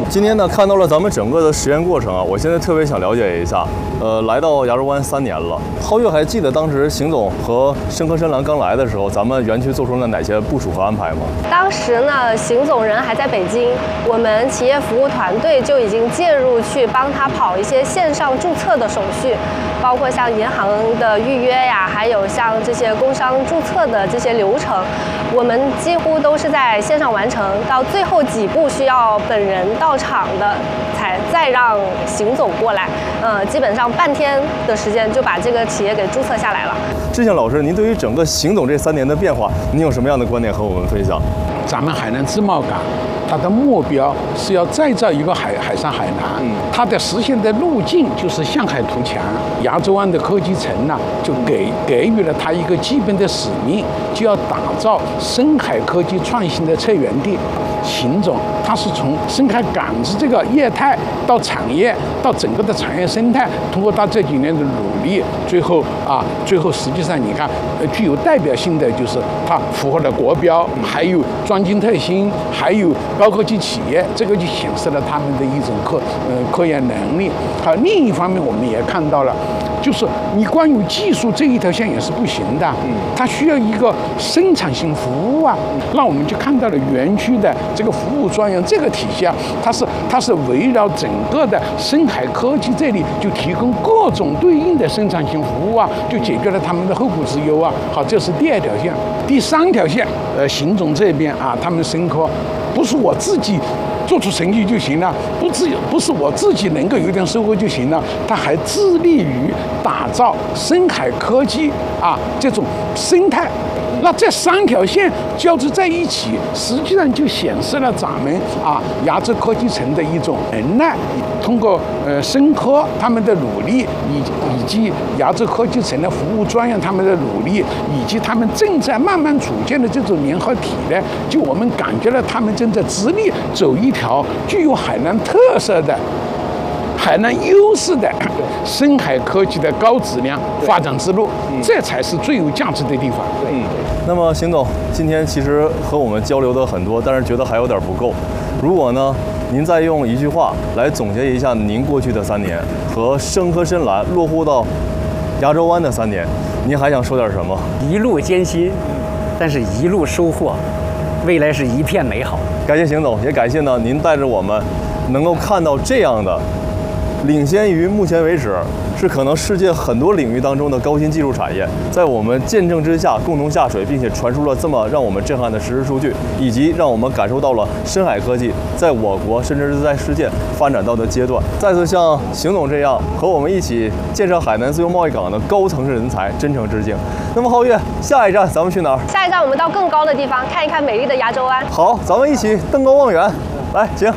今天呢看到了咱们整个的实验过程啊，我现在特别想了解一下。来到牙洲湾3年了，皓月还记得当时邢总和深科深蓝刚来的时候，咱们园区做出了哪些部署和安排吗？ 当时呢，邢总人还在北京，我们企业服务团队就已经介入去帮他跑一些线上注册的手续，包括像银行的预约呀，还有像这些工商注册的这些流程，我们几乎都是在线上完成，到最后几步需要本人到场的，再让邢总过来。基本上半天的时间就把这个企业给注册下来了。 志向老师，您对于整个邢总这3年的变化，您有什么样的观点和我们分享？ 咱们海南自贸港，它的目标是要再造一个海上海南，它的实现的路径就是向海图强。牙洲湾的科技城呢，就给予了它一个基本的使命，就要打造深海科技创新的策源地。邢总他是从深海港子这个业态到产业，到整个的产业生态，通过他这几年的努力，最后实际上你看，具有代表性的就是它符合了国标，还有专精特新，还有高科技企业，这个就显示了他们的一种科研能力。另一方面，我们也看到了，就是你关于技术这一条线也是不行的，它需要一个生产性服务啊。那我们就看到了园区的这个服务专员这个体系啊，它是围绕整个的深海科技这里就提供各种对应的生产性服务啊，就解决了他们的后顾之忧啊。好，这是第2条线。第3条线，邢总这边啊，他们深科不是我自己做出成绩就行了，不是我自己能够有点收获就行了，他还致力于打造深海科技啊这种生态。那这3条线交织在一起，实际上就显示了咱们牙洲科技城的一种能耐。通过深科他们的努力，以及牙洲科技城的服务专员他们的努力，以及他们正在慢慢组建的这种联合体呢，就我们感觉到他们正在致力走一条具有海南特色的、海南优势的深海科技的高质量发展之路，这才是最有价值的地方。 那么邢总今天其实和我们交流的很多，但是觉得还有点不够。如果呢，您再用一句话来总结一下您过去的3年和深科深蓝落户到牙洲湾的3年，您还想说点什么？ 一路艰辛，但是一路收获，未来是一片美好。 感谢邢总，也感谢呢您带着我们能够看到这样的领先于目前为止是可能世界很多领域当中的高新技术产业，在我们见证之下共同下水，并且传输了这么让我们震撼的实时数据，以及让我们感受到了深海科技在我国甚至是在世界发展到的阶段。再次向邢总这样和我们一起建设海南自由贸易港的高层次人才真诚致敬。那么皓月，下一站咱们去哪儿？ 下一站我们到更高的地方，看一看美丽的牙洲湾。 好，咱们一起登高望远，来，请。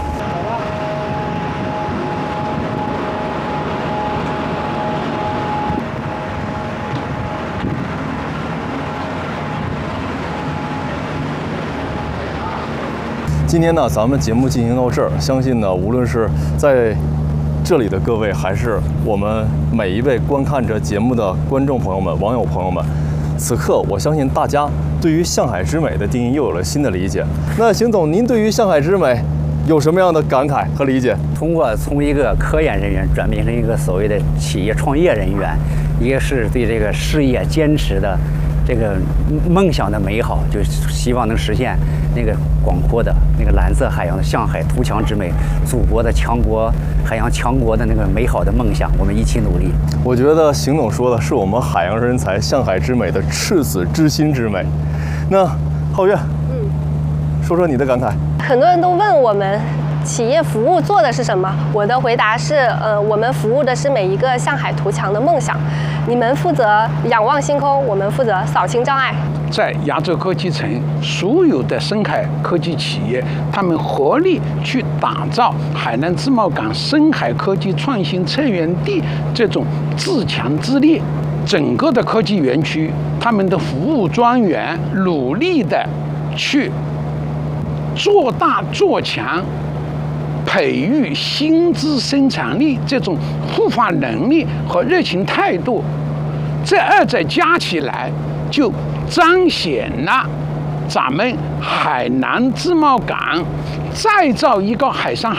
今天呢，咱们节目进行到这儿，相信呢，无论是在这里的各位，还是我们每一位观看着节目的观众朋友们、网友朋友们，此刻我相信大家对于向海之美的定义又有了新的理解。那邢总，您对于向海之美有什么样的感慨和理解？ 从一个科研人员转变成一个所谓的企业创业人员，一个是对这个事业坚持的这个梦想的美好，就希望能实现那个广阔的那个蓝色海洋的向海图强之美，祖国的强国海洋强国的那个美好的梦想，我们一起努力。 我觉得邢总说的是我们海洋人才向海之美的赤子之心之美。那皓月，说说你的感慨。 很多人都问我们企业服务做的是什么？我的回答是，我们服务的是每一个向海图强的梦想。你们负责仰望星空，我们负责扫清障碍。 在牙洲科技城，所有的深海科技企业，他们合力去打造海南自贸港深海科技创新策源地这种自强自立。整个的科技园区，他们的服务专员努力的去做大做强，培育薪资生产力这种孵化能力和热情态度，这2者加起来，就彰显了咱们海南自贸港再造一个海上